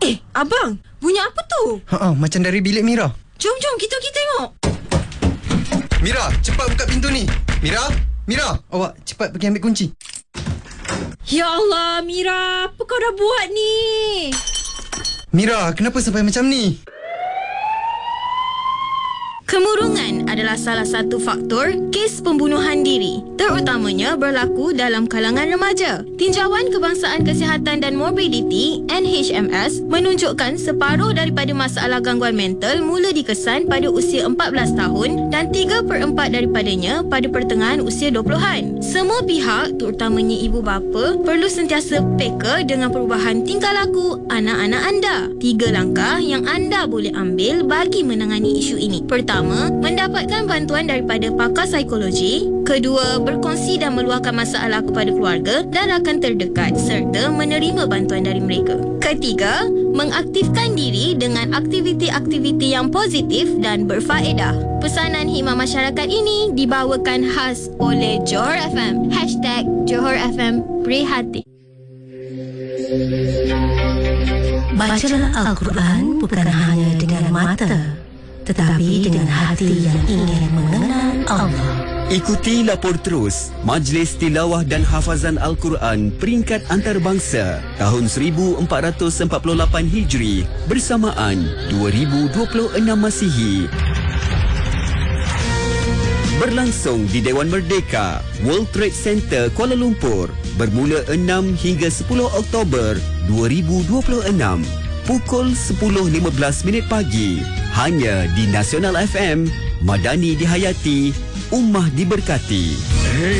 Abang, bunyi apa tu? Macam dari bilik Mira. Jom, kita tengok. Mira, cepat buka pintu ni. Mira, awak cepat pergi ambil kunci. Ya Allah, Mira, apa kau dah buat ni? Mira, kenapa sampai macam ni? Kemurungan adalah salah satu faktor kes pembunuhan diri, terutamanya berlaku dalam kalangan remaja. Tinjauan Kebangsaan Kesihatan dan Morbiditi (NHMS) menunjukkan separuh daripada masalah gangguan mental mula dikesan pada usia 14 tahun dan 3/4 daripadanya pada pertengahan usia 20-an. Semua pihak, terutamanya ibu bapa, perlu sentiasa peka dengan perubahan tingkah laku anak-anak anda. 3 langkah yang anda boleh ambil bagi menangani isu ini. Pertama, mendapatkan bantuan daripada pakar psikologi. Kedua, berkongsi dan meluahkan masalah kepada keluarga dan rakan terdekat serta menerima bantuan dari mereka. Ketiga, mengaktifkan diri dengan aktiviti-aktiviti yang positif dan berfaedah. Pesanan khidmat masyarakat ini dibawakan khas oleh Johor FM. #JohorFM Prihatin. Bacalah Al-Quran bukan hanya dengan mata, tetapi dengan hati yang ingin mengenal Allah. Ikuti Lapor Terus Majlis Tilawah dan Hafazan Al-Quran peringkat antarabangsa tahun 1448 Hijri bersamaan 2026 Masihi. Berlangsung di Dewan Merdeka, World Trade Center, Kuala Lumpur bermula 6 hingga 10 Oktober 2026. Pukul 10.15 pagi. Hanya di Nasional FM. Madani dihayati, Ummah diberkati.